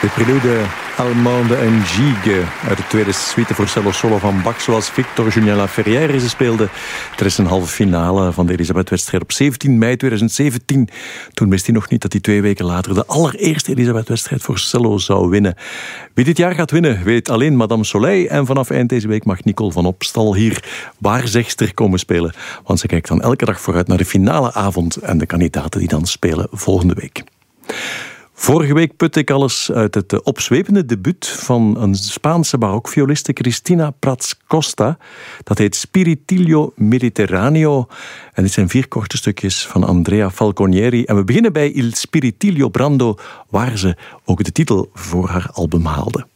De prelude Allemande en Gigue uit de tweede suite voor cello solo van Bach, zoals Victor Julien Laferrière ze speelde tijdens een halve finale van de Elisabeth-wedstrijd op 17 mei 2017. Toen wist hij nog niet dat hij 2 weken later de allereerste Elisabeth-wedstrijd voor cello zou winnen. Wie dit jaar gaat winnen, weet alleen Madame Soleil. En vanaf eind deze week mag Nicole van Opstal hier waarzegster komen spelen. Want ze kijkt dan elke dag vooruit naar de finale avond en de kandidaten die dan spelen volgende week. Vorige week putte ik alles uit het opzwepende debuut van een Spaanse barokvioliste, Cristina Prats Costa. Dat heet Spiritilio Mediterraneo. En dit zijn 4 korte stukjes van Andrea Falconieri. En we beginnen bij Il Spiritilio Brando, waar ze ook de titel voor haar album haalde.